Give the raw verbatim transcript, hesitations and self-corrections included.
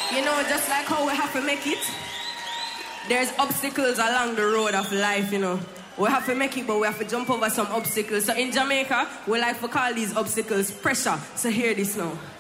You know, just like how we have to make it, there's obstacles along the road of life, you know. We have to make it, but we have to jump over some obstacles. So in Jamaica, we like to call these obstacles pressure. So hear this now.